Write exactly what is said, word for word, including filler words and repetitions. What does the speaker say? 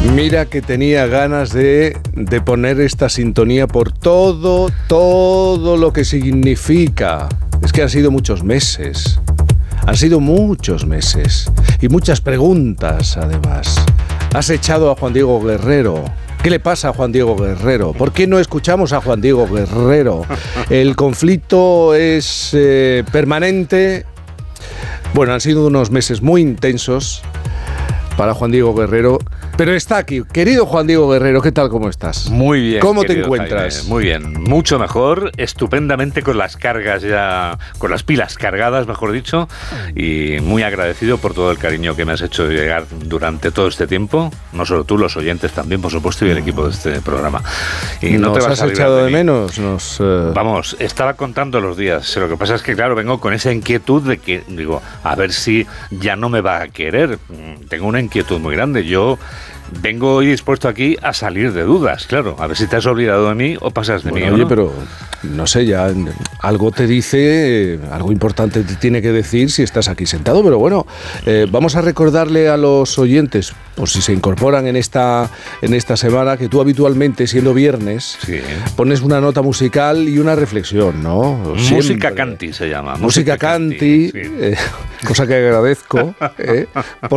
Mira que tenía ganas de, de poner esta sintonía por todo, todo lo que significa. Es que han sido muchos meses. Han sido muchos meses. Y muchas preguntas, además. Has echado a Juan Diego Guerrero. ¿Qué le pasa a Juan Diego Guerrero? ¿Por qué no escuchamos a Juan Diego Guerrero? El conflicto es eh, permanente. Bueno, han sido unos meses muy intensos para Juan Diego Guerrero, pero está aquí. Querido Juan Diego Guerrero, ¿qué tal? ¿Cómo estás? Muy bien. ¿Cómo te encuentras? Jaime, muy bien, mucho mejor, estupendamente con las cargas ya, con las pilas cargadas, mejor dicho, y muy agradecido por todo el cariño que me has hecho llegar durante todo este tiempo, no solo tú, los oyentes también, por supuesto, y el equipo de este programa. Y no ¿Nos te vas has a librar echado de, de mí. menos? Nos, uh... Vamos, estaba contando los días. Lo que pasa es que, claro, vengo con esa inquietud de que, digo, a ver si ya no me va a querer. Tengo una inquietud muy grande. Yo vengo hoy dispuesto aquí a salir de dudas, claro. A ver si te has olvidado de mí o pasas de bueno, mí. Oye, ¿no? pero no sé, ya algo te dice, eh, algo importante te tiene que decir si estás aquí sentado. Pero bueno, eh, vamos a recordarle a los oyentes, por si se incorporan en esta, en esta semana, que tú habitualmente, siendo viernes, Sí. pones una nota musical y una reflexión, ¿no? Música Siempre. Canti se llama. Música Canti, sí. eh, cosa que agradezco, ¿eh?